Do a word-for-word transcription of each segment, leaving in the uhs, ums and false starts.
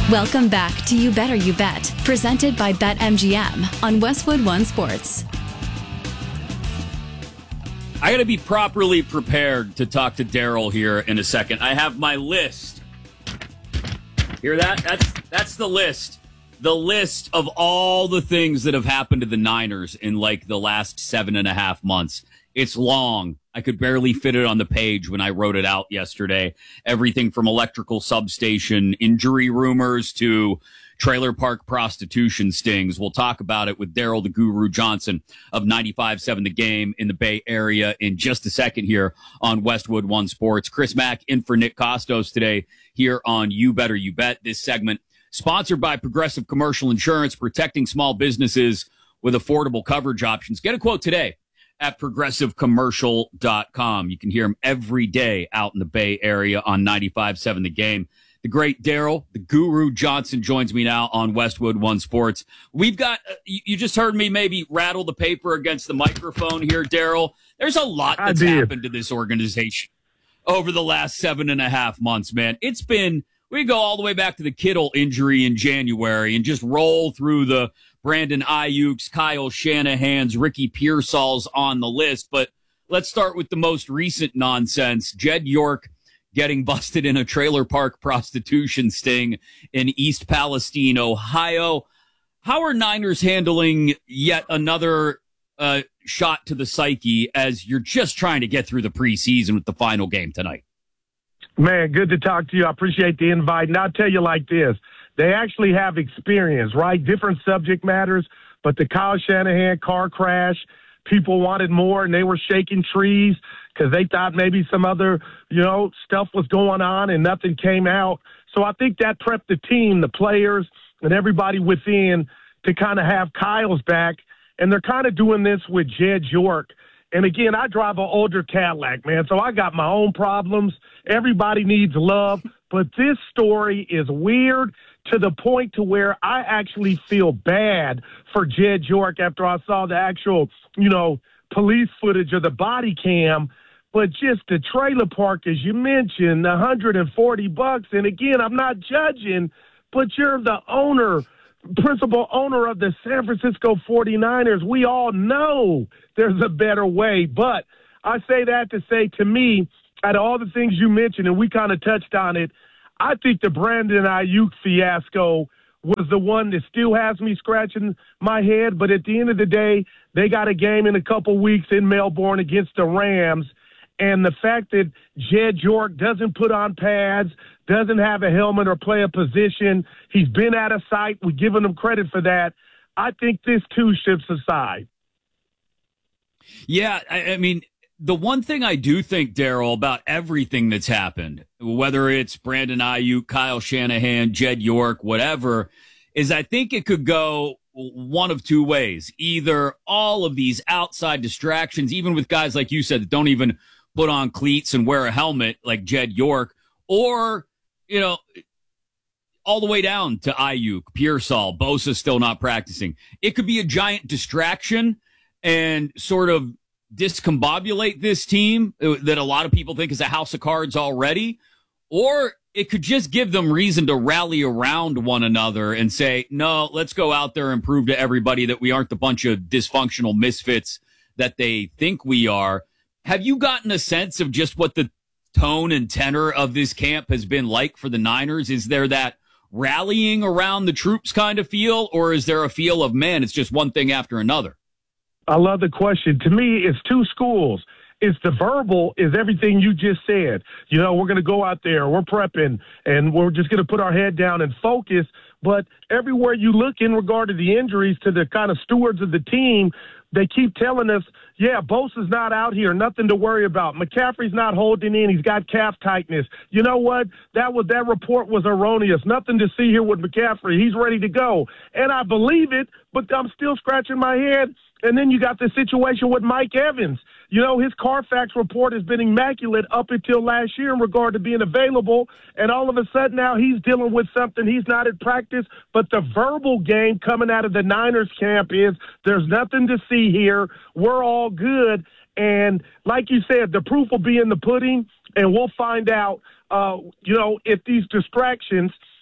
Welcome back to You Better You Bet, presented by BetMGM on Westwood One Sports. I got to be properly prepared to talk to Daryl here in a second. I have my list. Hear that? That's that's the list. The list of all the things that have happened to the Niners in like the last seven and a half months. It's long. I could barely fit it on the page when I wrote it out yesterday. Everything from electrical substation injury rumors to trailer park prostitution stings. We'll talk about it with Daryl the Guru Johnson of ninety-five seven The Game in the Bay Area in just a second here on Westwood One Sports. Chris Mack in for Nick Costos today here on You Better You Bet. This segment sponsored by Progressive Commercial Insurance, protecting small businesses with affordable coverage options. Get a quote today at progressive commercial dot com. You can hear him every day out in the Bay Area on ninety-five seven The Game. The great Daryl, the Guru Johnson, joins me now on Westwood One Sports. We've got, uh, you, you just heard me maybe rattle the paper against the microphone here, Daryl. There's a lot that's happened to this organization over the last seven and a half months, man. It's been, we go all the way back to the Kittle injury in January and just roll through the Brandon Ayuk's, Kyle Shanahan's, Ricky Pearsall's on the list. But let's start with the most recent nonsense. Jed York getting busted in a trailer park prostitution sting in East Palestine, Ohio. How are Niners handling yet another uh, shot to the psyche as you're just trying to get through the preseason with the final game tonight? Man, good to talk to you. I appreciate the invite. And I'll tell you like this. They actually have experience, right? Different subject matters, but the Kyle Shanahan car crash, people wanted more, and they were shaking trees because they thought maybe some other, you know, stuff was going on and nothing came out. So I think that prepped the team, the players, and everybody within to kind of have Kyle's back. And they're kind of doing this with Jed York. And, again, I drive an older Cadillac, man, so I got my own problems. Everybody needs love. But this story is weird to the point to where I actually feel bad for Jed York after I saw the actual, you know, police footage of the body cam. But just the trailer park, as you mentioned, one hundred forty bucks. And, again, I'm not judging, but you're the owner, principal owner of the San Francisco forty-niners. We all know there's a better way. But I say that to say, to me, out of all the things you mentioned, and we kind of touched on it, I think the Brandon Ayuk fiasco was the one that still has me scratching my head. But at the end of the day, they got a game in a couple weeks in Melbourne against the Rams. And the fact that Jed York doesn't put on pads, doesn't have a helmet or play a position, he's been out of sight. We're giving him credit for that. I think this too shifts aside. Yeah, I, I mean, the one thing I do think, Daryl, about everything that's happened, whether it's Brandon Ayuk, Kyle Shanahan, Jed York, whatever, is I think it could go one of two ways. Either all of these outside distractions, even with guys like you said that don't even put on cleats and wear a helmet like Jed York, or, you know, all the way down to Ayuk, Pearsall, Bosa still not practicing. It could be a giant distraction and sort of discombobulate this team that a lot of people think is a house of cards already, or it could just give them reason to rally around one another and say, no, let's go out there and prove to everybody that we aren't the bunch of dysfunctional misfits that they think we are. Have you gotten a sense of just what the tone and tenor of this camp has been like for the Niners? Is there that rallying around the troops kind of feel, or is there a feel of, man, it's just one thing after another? I love the question. To me, it's two schools. It's the verbal is everything you just said. You know, we're going to go out there, we're prepping, and we're just going to put our head down and focus. But everywhere you look in regard to the injuries to the kind of stewards of the team, they keep telling us, yeah, Bosa's not out here, nothing to worry about. McCaffrey's not holding in, he's got calf tightness. You know what? That was that report was erroneous. Nothing to see here with McCaffrey. He's ready to go. And I believe it, but I'm still scratching my head. And then you got the situation with Mike Evans. You know, his Carfax report has been immaculate up until last year in regard to being available. And all of a sudden now he's dealing with something. He's not at practice. But the verbal game coming out of the Niners camp is there's nothing to see here. We're all good. And like you said, the proof will be in the pudding. And we'll find out, uh, you know, if these distractions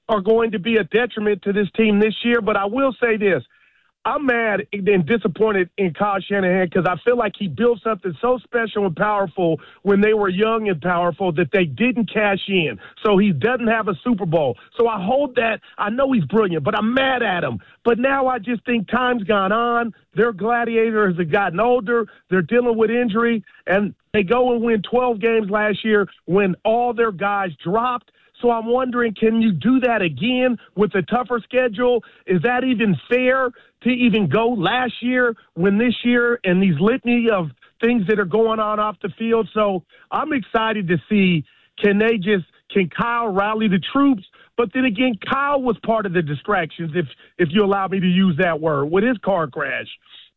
are going to be a detriment to this team this year. But I will say this. I'm mad and disappointed in Kyle Shanahan because I feel like he built something so special and powerful when they were young and powerful that they didn't cash in. So he doesn't have a Super Bowl. So I hold that. I know he's brilliant, but I'm mad at him. But now I just think time's gone on. Their gladiators have gotten older. They're dealing with injury, and they go and win twelve games last year when all their guys dropped. So I'm wondering, can you do that again with a tougher schedule? Is that even fair to even go last year when this year and these litany of things that are going on off the field? So I'm excited to see, can they just, can Kyle rally the troops? But then again, Kyle was part of the distractions, if if you allow me to use that word, with his car crash.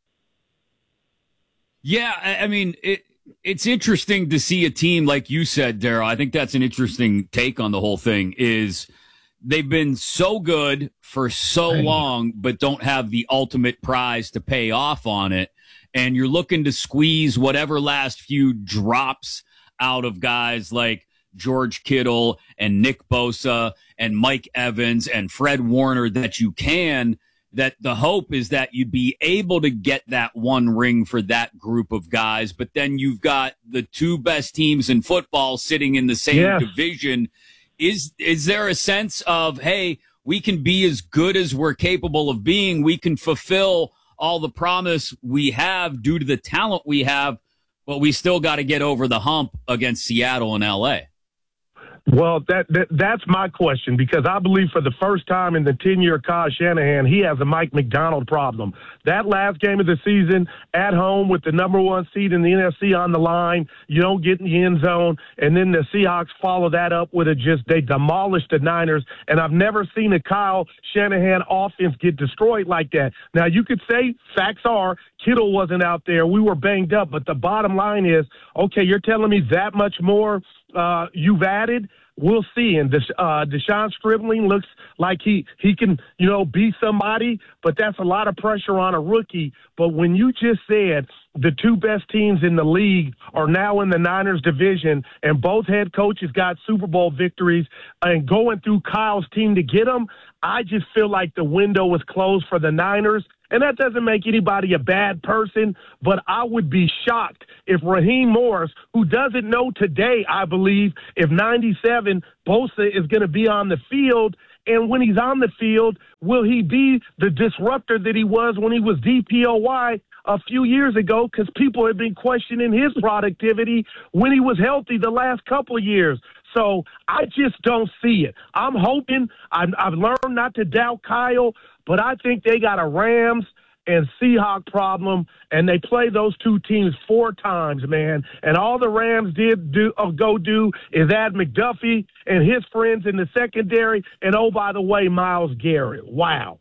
Yeah, I mean, it, it's interesting to see a team, like you said, Daryl. I think that's an interesting take on the whole thing, is they've been so good for so long, but don't have the ultimate prize to pay off on it. And you're looking to squeeze whatever last few drops out of guys like George Kittle and Nick Bosa and Mike Evans and Fred Warner that you can, that the hope is that you'd be able to get that one ring for that group of guys. But then you've got the two best teams in football sitting in the same yes. division. Is, is there a sense of, hey, we can be as good as we're capable of being. We can fulfill all the promise we have due to the talent we have, but we still got to get over the hump against Seattle and L A? Well, that, that that's my question, because I believe for the first time in the tenure of Kyle Shanahan, he has a Mike Macdonald problem. That last game of the season at home with the number one seed in the N F C on the line, you don't get in the end zone, and then the Seahawks follow that up with a just, they demolished the Niners, and I've never seen a Kyle Shanahan offense get destroyed like that. Now, you could say facts are Kittle wasn't out there. We were banged up, but the bottom line is, okay, you're telling me that much more uh, you've added? We'll see. And Desha- uh, Deshaun Stribling looks like he, he can, you know, be somebody, but that's a lot of pressure on a rookie. But when you just said the two best teams in the league are now in the Niners division and both head coaches got Super Bowl victories and going through Kyle's team to get them, I just feel like the window was closed for the Niners. And that doesn't make anybody a bad person, but I would be shocked if Raheem Morris, who doesn't know today, I believe, if ninety-seven Bosa is going to be on the field, and when he's on the field, will he be the disruptor that he was when he was D P O Y a few years ago? Because people have been questioning his productivity when he was healthy the last couple of years. So I just don't see it. I'm hoping, I've, I've learned not to doubt Kyle, but I think they got a Rams and Seahawks problem, and they play those two teams four times, man. And all the Rams did do uh, go do is add McDuffie and his friends in the secondary, and oh, by the way, Myles Garrett. Wow.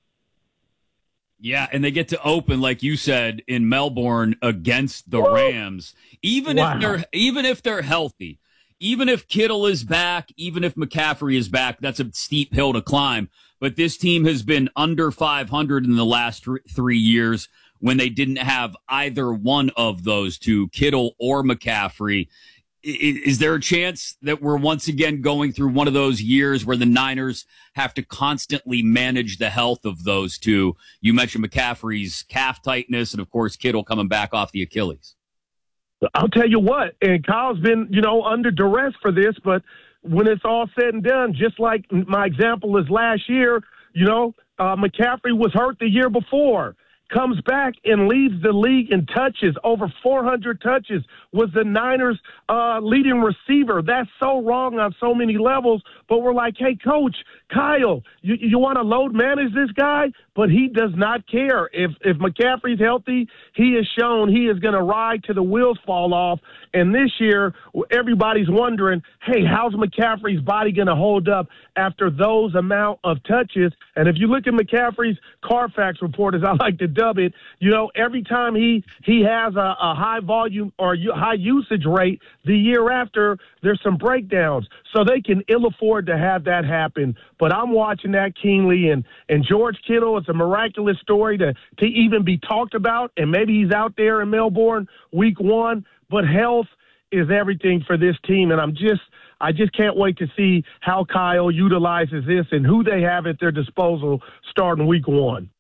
Yeah, and they get to open, like you said, in Melbourne against the Rams, even wow. if they're even if they're healthy. Even if Kittle is back, even if McCaffrey is back, that's a steep hill to climb. But this team has been under five hundred in the last th- three years when they didn't have either one of those two, Kittle or McCaffrey. I- is there a chance that we're once again going through one of those years where the Niners have to constantly manage the health of those two? You mentioned McCaffrey's calf tightness and, of course, Kittle coming back off the Achilles. I'll tell you what, and Kyle's been, you know, under duress for this, but when it's all said and done, just like my example is last year, you know, uh, McCaffrey was hurt the year before, comes back and leads the league in touches, over four hundred touches, was the Niners' uh, leading receiver. That's so wrong on so many levels, but we're like, hey, Coach, Kyle, you, you want to load manage this guy? But he does not care. If if McCaffrey's healthy, he has shown he is going to ride till the wheels fall off. And this year, everybody's wondering, hey, how's McCaffrey's body going to hold up after those amount of touches? And if you look at McCaffrey's Carfax report, as I like to dub it, you know, every time he, he has a, a high volume or high usage rate, the year after, there's some breakdowns. So they can ill afford to have that happen. But I'm watching that keenly. And, and George Kittle, it's a miraculous story to, to even be talked about. And maybe he's out there in Melbourne week one. But health is everything for this team. And I'm just I just can't wait to see how Kyle utilizes this and who they have at their disposal starting week one.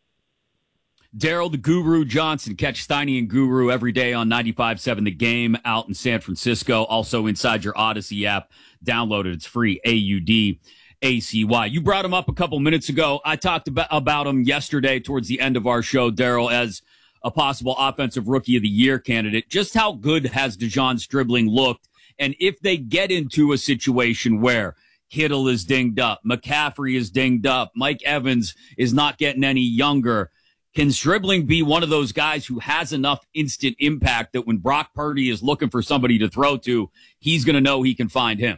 Daryl the Guru Johnson. Catch Steiny and Guru every day on ninety-five point seven The Game out in San Francisco. Also inside your Odyssey app. Download it. It's free. A U D A C Y. You brought him up a couple minutes ago. I talked about, about him yesterday towards the end of our show, Daryl, as a possible offensive rookie of the year candidate. Just how good has DeJon Stribling looked? And if they get into a situation where Kittle is dinged up, McCaffrey is dinged up, Mike Evans is not getting any younger, can Stribling be one of those guys who has enough instant impact that when Brock Purdy is looking for somebody to throw to, he's going to know he can find him?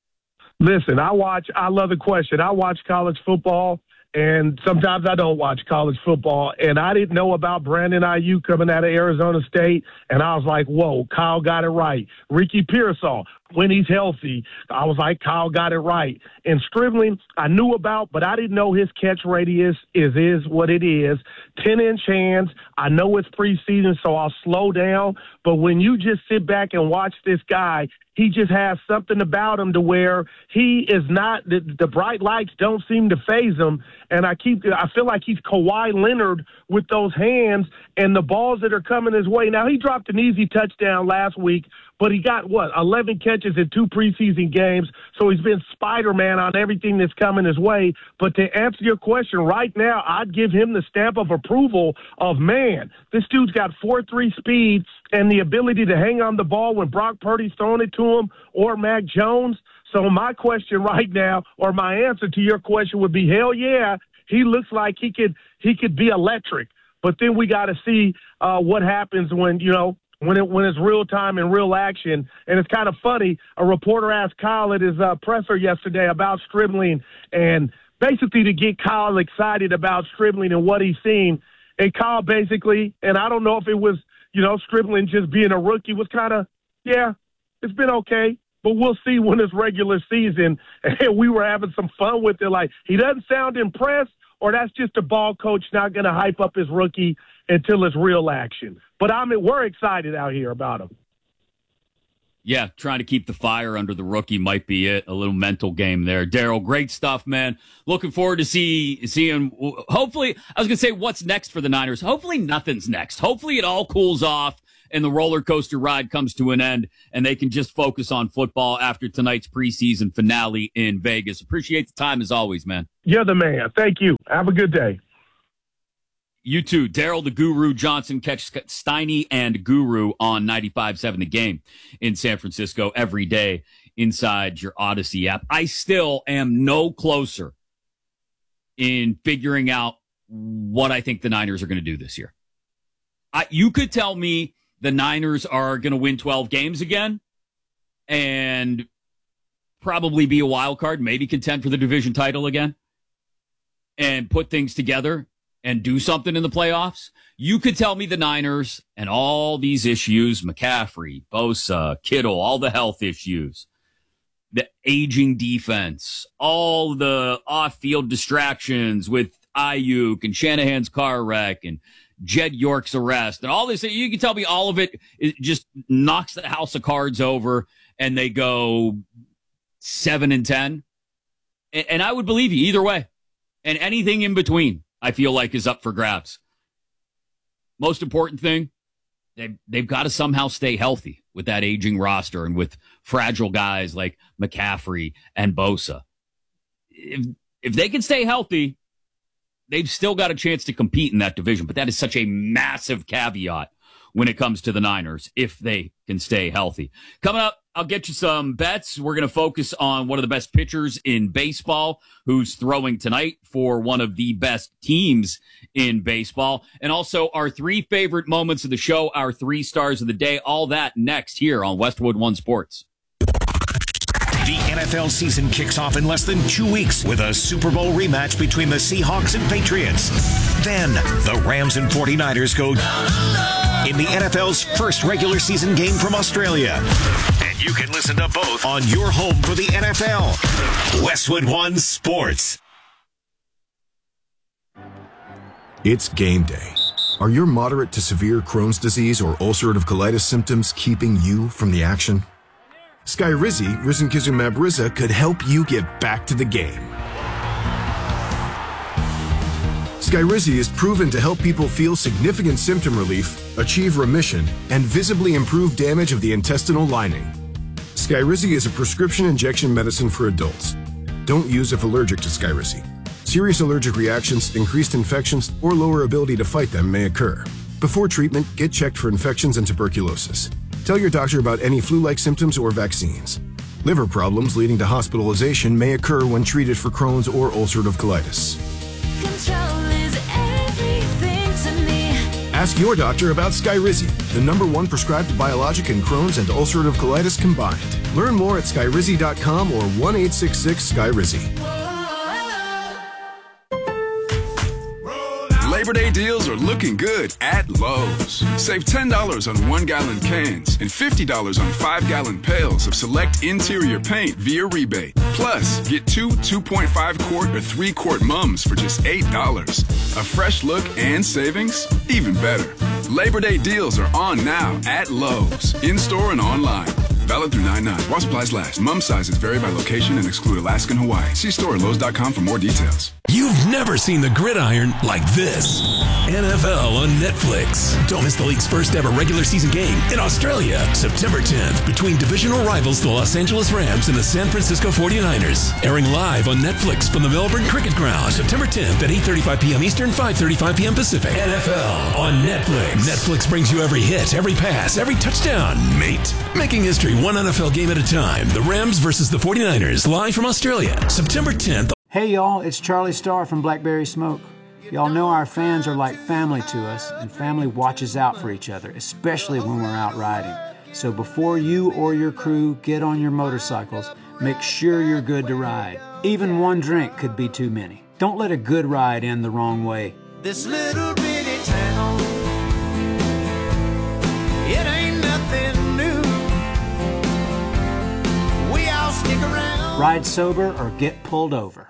Listen, I watch, I love the question. I watch college football, and sometimes I don't watch college football, and I didn't know about Brandon Ayuk coming out of Arizona State, and I was like, whoa, Kyle got it right. Ricky Pearsall, when he's healthy, I was like, Kyle got it right. And Stribling, I knew about, but I didn't know his catch radius is is what it is. ten-inch hands. I know it's preseason, so I'll slow down. But when you just sit back and watch this guy, he just has something about him to where he is not the, the bright lights don't seem to phase him. And I keep I feel like he's Kawhi Leonard with those hands and the balls that are coming his way. Now, he dropped an easy touchdown last week, but he got, what, eleven catches in two preseason games, so he's been Spider-Man on everything that's coming his way. But to answer your question, right now, I'd give him the stamp of approval of, man, this dude's got four three speed and the ability to hang on the ball when Brock Purdy's throwing it to him or Mac Jones. So my question right now, or my answer to your question would be, hell yeah, he looks like he could he could be electric. But then we got to see uh, what happens when, you know, when it when it's real time and real action. And it's kind of funny. A reporter asked Kyle at his uh, presser yesterday about Stribling, and basically to get Kyle excited about Stribling and what he's seen. And Kyle basically, and I don't know if it was, you know, Stribling just being a rookie, was kind of, yeah, it's been okay. But we'll see when it's regular season. And we were having some fun with it. Like, he doesn't sound impressed, or that's just a ball coach not going to hype up his rookie until it's real action. But I mean, we're excited out here about him. Yeah, trying to keep the fire under the rookie might be it. A little mental game there. Daryl, great stuff, man. Looking forward to see seeing, hopefully, I was going to say what's next for the Niners. Hopefully nothing's next. Hopefully it all cools off and the roller coaster ride comes to an end and they can just focus on football after tonight's preseason finale in Vegas. Appreciate the time as always, man. You're the man. Thank you. Have a good day. You too. Daryl the Guru Johnson. Catch Steiny and Guru on ninety-five point seven The Game in San Francisco every day inside your Odyssey app. I still am no closer in figuring out what I think the Niners are going to do this year. I, you could tell me the Niners are going to win twelve games again and probably be a wild card, maybe contend for the division title again and put things together and do something in the playoffs. You could tell me the Niners and all these issues, McCaffrey, Bosa, Kittle, all the health issues, the aging defense, all the off-field distractions with Ayuk and Shanahan's car wreck and Jed York's arrest and all this. You can tell me all of it, it just knocks the house of cards over and they go seven and ten. And, and I would believe you either way. And anything in between, I feel like, is up for grabs. Most important thing, they've, they've got to somehow stay healthy with that aging roster and with fragile guys like McCaffrey and Bosa. If, if they can stay healthy, they've still got a chance to compete in that division. But that is such a massive caveat when it comes to the Niners, if they can stay healthy. Coming up, I'll get you some bets. We're going to focus on one of the best pitchers in baseball who's throwing tonight for one of the best teams in baseball. And also our three favorite moments of the show, our three stars of the day. All that next here on Westwood One Sports. The N F L season kicks off in less than two weeks with a Super Bowl rematch between the Seahawks and Patriots. Then the Rams and forty-niners go in the N F L's first regular season game from Australia. And you can listen to both on your home for the N F L. Westwood One Sports. It's game day. Are your moderate to severe Crohn's disease or ulcerative colitis symptoms keeping you from the action? Skyrizi, risankizumab Riza, could help you get back to the game. Skyrizi is proven to help people feel significant symptom relief, achieve remission, and visibly improve damage of the intestinal lining. Skyrizi is a prescription injection medicine for adults. Don't use if allergic to Skyrizi. Serious allergic reactions, increased infections, or lower ability to fight them may occur. Before treatment, get checked for infections and tuberculosis. Tell your doctor about any flu-like symptoms or vaccines. Liver problems leading to hospitalization may occur when treated for Crohn's or ulcerative colitis. Control is everything to me. Ask your doctor about Skyrizi, the number one prescribed biologic in Crohn's and ulcerative colitis combined. Learn more at skyrizi dot com or one eight six six Skyrizi. Labor Day deals are looking good at Lowe's. Save ten dollars on one-gallon cans and fifty dollars on five-gallon pails of select interior paint via rebate. Plus, get two two point five quart or three quart mums for just eight dollars. A fresh look and savings? Even better. Labor Day deals are on now at Lowe's, in-store and online. Valid through nine nine. While supplies last. Mum sizes vary by location and exclude Alaska and Hawaii. See store at Lowe's dot com for more details. You've never seen the gridiron like this. N F L on Netflix. Don't miss the league's first ever regular season game in Australia, September tenth, between divisional rivals the Los Angeles Rams and the San Francisco forty-niners. Airing live on Netflix from the Melbourne Cricket Ground, September tenth at eight thirty-five p.m. Eastern, five thirty-five p.m. Pacific. N F L on Netflix. Netflix brings you every hit, every pass, every touchdown, mate. Making history one N F L game at a time. The Rams versus the forty-niners, live from Australia, September tenth. Hey y'all, it's Charlie Starr from Blackberry Smoke. Y'all know our fans are like family to us, and family watches out for each other, especially when we're out riding. So before you or your crew get on your motorcycles, make sure you're good to ride. Even one drink could be too many. Don't let a good ride end the wrong way. This little bitty town, it ain't nothing new. We all stick around. Ride sober or get pulled over.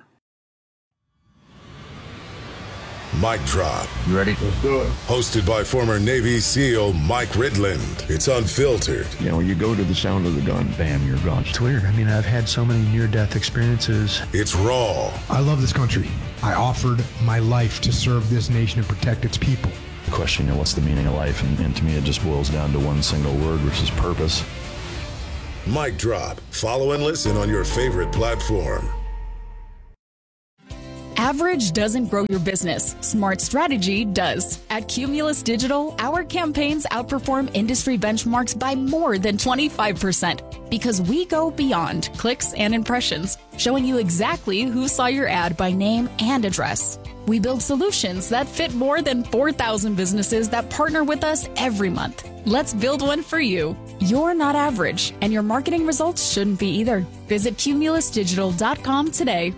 Mic Drop. You ready? Let's do it. Hosted by former Navy SEAL Mike Ridland. It's unfiltered. You know, you go to the sound of the gun, bam, you're gone. It's weird. I mean, I've had so many near-death experiences. It's raw. I love this country. I offered my life to serve this nation and protect its people. The question, you know, what's the meaning of life? And, and to me, it just boils down to one single word, which is purpose. Mic Drop. Follow and listen on your favorite platform. Average doesn't grow your business. Smart strategy does. At Cumulus Digital, our campaigns outperform industry benchmarks by more than twenty-five percent because we go beyond clicks and impressions, showing you exactly who saw your ad by name and address. We build solutions that fit more than four thousand businesses that partner with us every month. Let's build one for you. You're not average, and your marketing results shouldn't be either. Visit cumulus digital dot com today.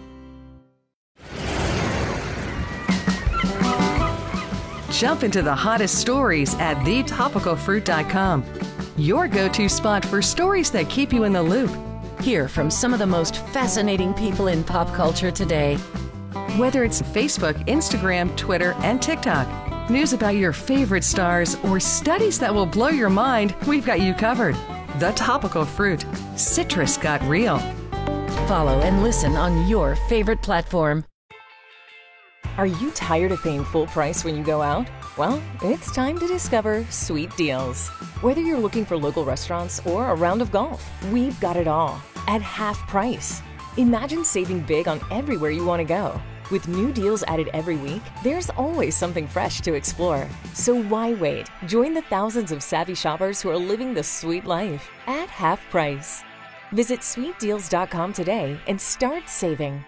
Jump into the hottest stories at the topical fruit dot com. Your go-to spot for stories that keep you in the loop. Hear from some of the most fascinating people in pop culture today. Whether it's Facebook, Instagram, Twitter, and TikTok, news about your favorite stars, or studies that will blow your mind, we've got you covered. The Topical Fruit. Citrus got real. Follow and listen on your favorite platform. Are you tired of paying full price when you go out? Well, it's time to discover Sweet Deals. Whether you're looking for local restaurants or a round of golf, we've got it all at half price. Imagine saving big on everywhere you want to go. With new deals added every week, there's always something fresh to explore. So why wait? Join the thousands of savvy shoppers who are living the sweet life at half price. Visit sweet deals dot com today and start saving.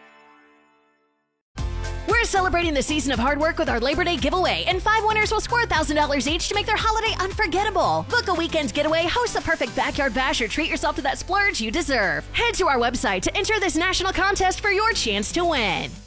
We're celebrating the season of hard work with our Labor Day giveaway, and five winners will score one thousand dollars each to make their holiday unforgettable. Book a weekend getaway, host the perfect backyard bash, or treat yourself to that splurge you deserve. Head to our website to enter this national contest for your chance to win.